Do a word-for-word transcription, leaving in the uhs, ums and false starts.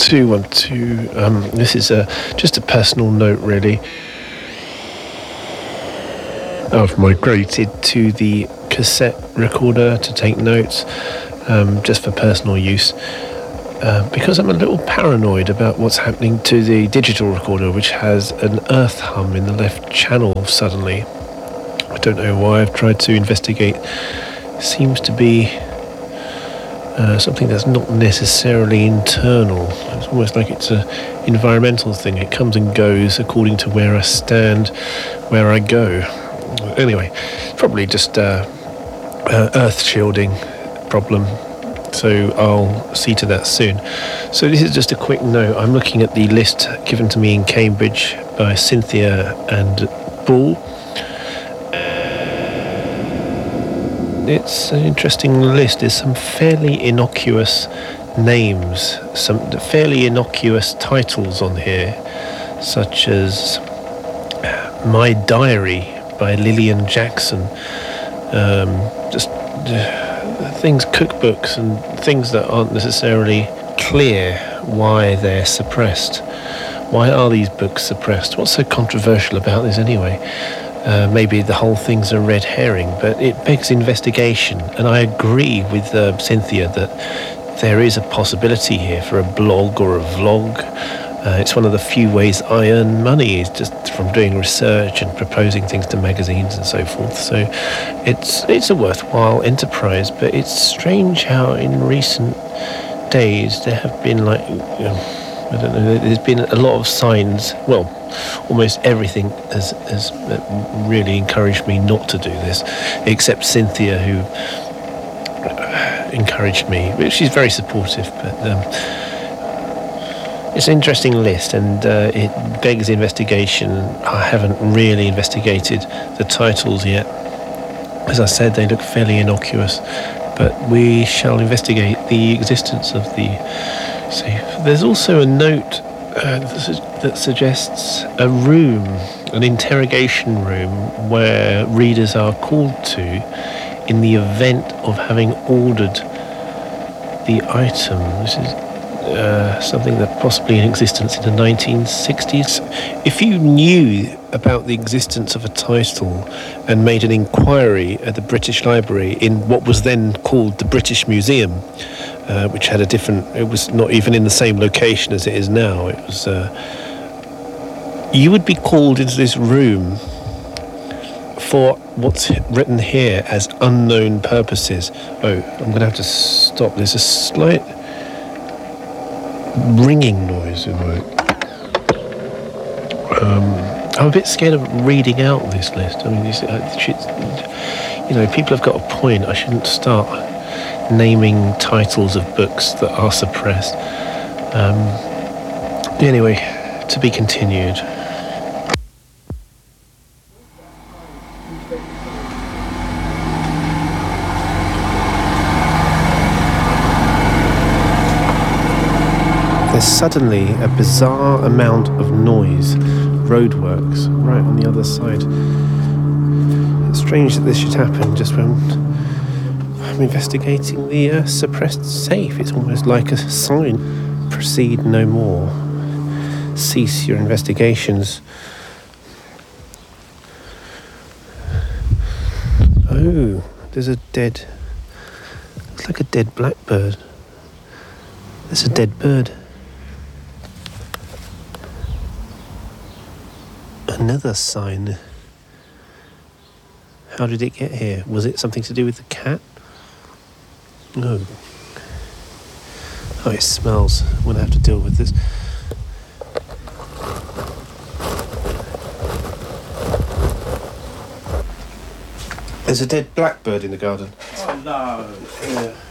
two one two. Um, this is a, just a personal note, really. I've migrated to the cassette recorder to take notes, um, just for personal use, uh, because I'm a little paranoid about what's happening to the digital recorder, which has an earth hum in the left channel suddenly. I don't know why. I've tried to investigate. Seems to be Uh, something that's not necessarily internal. It's almost like it's an environmental thing. It comes and goes according to where I stand, where I go. Anyway, probably just uh, uh, earth shielding problem. So I'll see to that soon. So this is just a quick note. I'm looking at the list given to me in Cambridge by Cynthia and Bull. It's an interesting list. There's some fairly innocuous names, some fairly innocuous titles on here, such as My Diary by Lillian Jackson. Um, just uh, things, cookbooks and things that aren't necessarily clear why they're suppressed. Why are these books suppressed? What's so controversial about this anyway? Uh, maybe the whole thing's a red herring, but it begs investigation. And I agree with uh, Cynthia that there is a possibility here for a blog or a vlog. Uh, it's one of the few ways I earn money, is just from doing research and proposing things to magazines and so forth. So it's it's a worthwhile enterprise, but it's strange how in recent days there have been like, you know, I don't know, there's been a lot of signs, well, almost everything has, has really encouraged me not to do this, except Cynthia, who encouraged me. She's very supportive, but um, it's an interesting list, and uh, it begs investigation. I haven't really investigated the titles yet. As I said, they look fairly innocuous, but we shall investigate the existence of the safe. There's also a note uh, that suggests a room, an interrogation room, where readers are called to in the event of having ordered the item. This is uh, something that possibly in existence in the nineteen sixties. If you knew about the existence of a title and made an inquiry at the British Library in what was then called the British Museum, uh, which had a different, it was not even in the same location as it is now, it was, uh, you would be called into this room for what's written here as unknown purposes. Oh, I'm going to have to stop. There's a slight ringing noise in my... Um, I'm a bit scared of reading out this list. I mean, it's, uh, you know, people have got a point. I shouldn't start naming titles of books that are suppressed. Um, anyway, to be continued. There's suddenly a bizarre amount of noise. Roadworks right on the other side. It's strange that this should happen just when I'm investigating the uh, suppressed safe. It's almost like a sign. Proceed no more. Cease your investigations. Oh, there's a dead... It's like a dead blackbird. There's a dead bird. Another sign. How did it get here? Was it something to do with the cat? No. Oh, it smells. I'm going to have to deal with this. There's a dead blackbird in the garden. Oh no. Yeah.